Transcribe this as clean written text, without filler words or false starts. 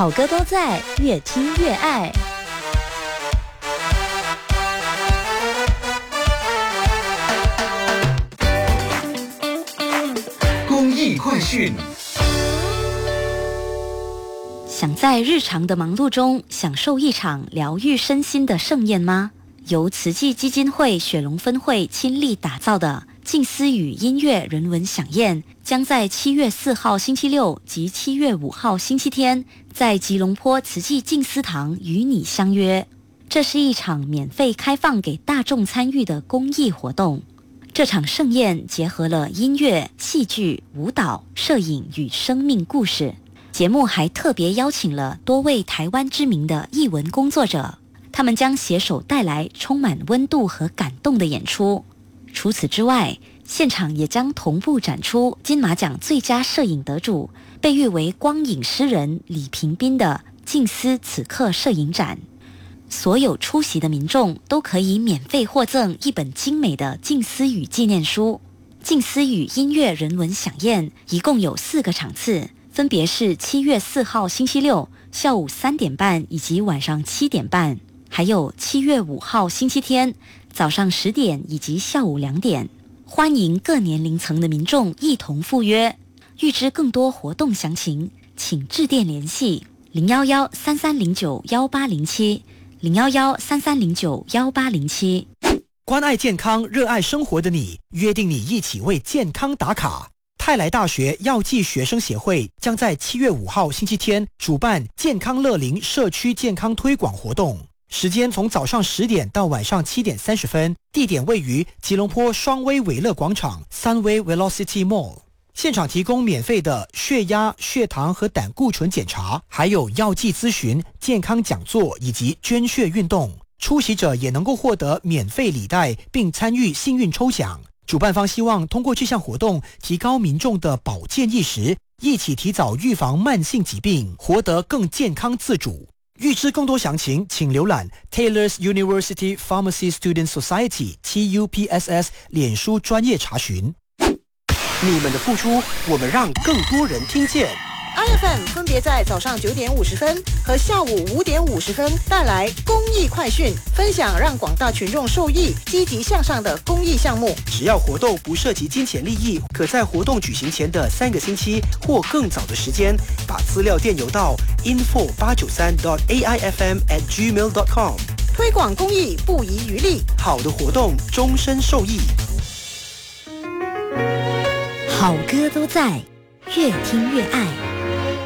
好歌都在，越听越爱。 公益快讯。 想在日常的忙碌中享受一场疗愈身心的盛宴吗？由慈济基金会雪隆分会亲力打造的静思语音乐人文飨宴，将在7月4号星期六及7月5号星期天，在吉隆坡慈济静思堂与你相约。这是一场免费开放给大众参与的公益活动。这场盛宴结合了音乐、戏剧、舞蹈、摄影与生命故事。节目还特别邀请了多位台湾知名的艺文工作者，他们将携手带来充满温度和感动的演出。除此之外，现场也将同步展出金马奖最佳摄影得主，被誉为光影诗人李平斌的静思此刻摄影展。所有出席的民众都可以免费获赠一本精美的静思语纪念书。静思语音乐人文飨宴一共有4个场次，分别是7月4号星期六下午3点半以及晚上7点半，还有7月5号星期天早上10点以及下午2点。欢迎各年龄层的民众一同赴约。预知更多活动详情，请致电联系011-3309-1807 011-3309-1807。 关爱健康，热爱生活的你，约定你一起为健康打卡。泰来大学药剂学生协会将在7月5号星期天主办健康乐龄社区健康推广活动，时间从早上10点到晚上7点30分，地点位于吉隆坡双威伟乐广场 Sunway Velocity Mall。现场提供免费的血压、血糖和胆固醇检查，还有药剂咨询、健康讲座以及捐血运动。出席者也能够获得免费礼袋，并参与幸运抽奖。主办方希望通过这项活动提高民众的保健意识，一起提早预防慢性疾病，活得更健康自主。预知更多详情，请浏览 Taylor's University Pharmacy Student Society TUPSS 脸书专业查询。你们的付出，我们让更多人听见。 IFM 分别在早上9点50分和下午5点50分带来公益快讯，分享让广大群众受益、积极向上的公益项目。 只要活动不涉及金钱利益，可在活动举行前的3个星期或更早的时间，把资料电邮到 info893.aifm@gmail.com。 推广公益不遗余力， 好的活动终身受益。 好歌都在，越听越爱。